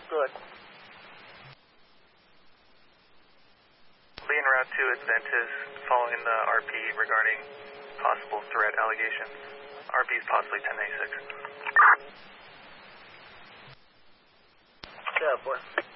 Good. Lee en route to Adventus following the RP regarding possible threat allegations. RP is possibly 1096. Yeah, boy.